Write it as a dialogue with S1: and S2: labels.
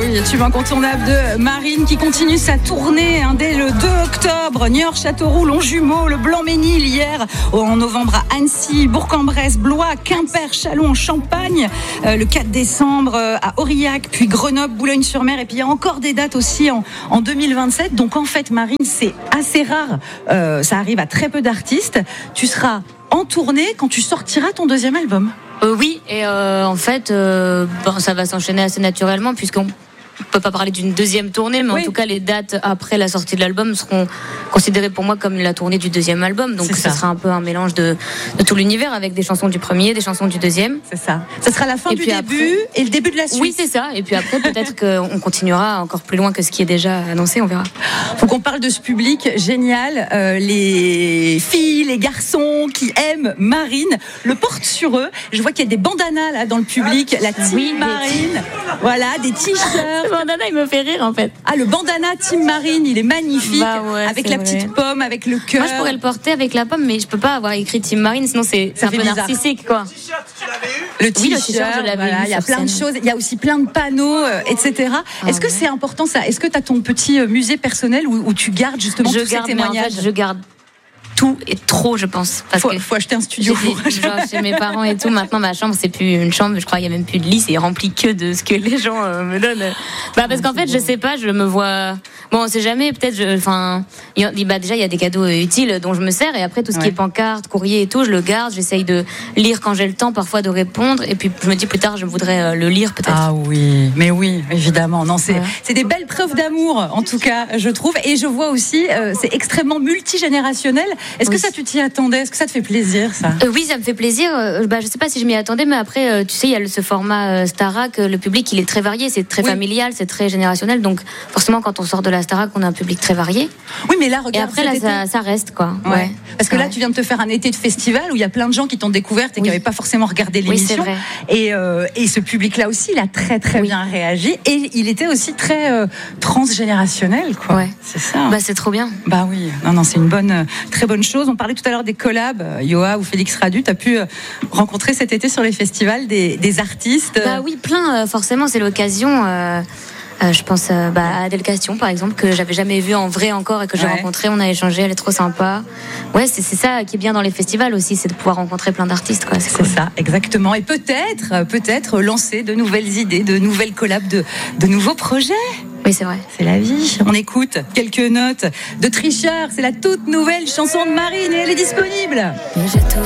S1: oui, tube incontournable de Marine qui continue sa tournée dès le 2 octobre. Niort, Châteauroux, Longjumeau, le Blanc-Ménil hier, en novembre à Annecy, Bourg-en-Bresse, Blois, Quimper, Châlons, en Champagne, le 4 décembre à Aurillac, puis Grenoble, Boulogne-sur-Mer, et puis il y a encore des dates aussi en 2027. Donc en fait, Marine, c'est assez rare, ça arrive à très peu d'artistes. Tu seras en tournée quand tu sortiras ton deuxième album.
S2: Oui, et en fait, ça va s'enchaîner assez naturellement puisqu'on peut pas parler d'une deuxième tournée, mais en tout cas, les dates après la sortie de l'album seront considérées pour moi comme la tournée du deuxième album. Donc, ça sera un peu un mélange de tout l'univers avec des chansons du premier, des chansons du deuxième.
S1: C'est ça. Ça sera la fin du début et le début de la suite.
S2: Oui, c'est ça. Et puis après, peut-être qu'on continuera encore plus loin que ce qui est déjà annoncé, on verra.
S1: Faut qu'on parle de ce public génial. Les filles, les garçons qui aiment Marine le portent sur eux. Je vois qu'il y a des bandanas là dans le public. La team Marine. Voilà, des t-shirts.
S2: Le bandana, il me fait rire en fait.
S1: Ah, le bandana Team Marine, il est magnifique. Avec la petite pomme, avec le cœur.
S2: Moi, je pourrais le porter avec la pomme, mais je peux pas avoir écrit Team Marine, sinon c'est un peu narcissique, quoi.
S1: Le t-shirt,
S2: le t-shirt, je l'avais eu.
S1: Il y a plein de choses. Il y a aussi plein de panneaux, etc. Est-ce que c'est important ça ? Est-ce que tu as ton petit musée personnel où tu gardes justement tous ces témoignages ?
S2: Je garde tout et trop, je pense. Parce que
S1: faut acheter un studio.
S2: Chez mes parents et tout. Maintenant, ma chambre, c'est plus une chambre. Je crois qu'il n'y a même plus de lit. C'est rempli que de ce que les gens me donnent. Parce qu'en fait, je sais pas, je me vois. Bon, on sait jamais. Peut-être, déjà, il y a des cadeaux utiles dont je me sers. Et après, tout ce qui est pancarte, courrier et tout, je le garde. J'essaye de lire quand j'ai le temps, parfois de répondre. Et puis, je me dis plus tard, je voudrais le lire peut-être.
S1: Ah oui, mais oui, évidemment. Non, c'est des belles preuves d'amour, en tout cas, je trouve. Et je vois aussi, c'est extrêmement multigénérationnel. Est-ce que ça, tu t'y attendais ? Est-ce que ça te fait plaisir, ça ?
S2: Oui, ça me fait plaisir. Je sais pas si je m'y attendais, mais après, tu sais, il y a ce format Starac. Le public, il est très varié. C'est très familial, c'est très générationnel. Donc, forcément, quand on sort de la Starac, on a un public très varié.
S1: Oui, mais là, regarde.
S2: Et après, là, ça reste, quoi. Ouais.
S1: Parce que là, tu viens de te faire un été de festival où il y a plein de gens qui t'ont découverte et qui n'avaient pas forcément regardé l'émission.
S2: Oui, c'est
S1: vrai. Et ce public-là aussi, il a très, très bien réagi. Et il était aussi très transgénérationnel, quoi.
S2: Ouais.
S1: C'est ça.
S2: C'est trop bien.
S1: Bah oui. Non, c'est une très bonne chose. On parlait tout à l'heure des collabs. Yoa ou Félix Radu, tu as pu rencontrer cet été sur les festivals des artistes.
S2: Oui, plein. Forcément, c'est l'occasion. Je pense à Adèle Castion, par exemple, que j'avais jamais vue en vrai encore et que j'ai rencontrée. On a échangé, elle est trop sympa. Ouais, c'est ça qui est bien dans les festivals aussi, c'est de pouvoir rencontrer plein d'artistes, quoi. C'est cool.
S1: Ça, exactement. Et peut-être lancer de nouvelles idées, de nouvelles collabs, de nouveaux projets.
S2: Oui, c'est vrai.
S1: C'est la vie. On écoute quelques notes de Tricheur. C'est la toute nouvelle chanson de Marine et elle est disponible.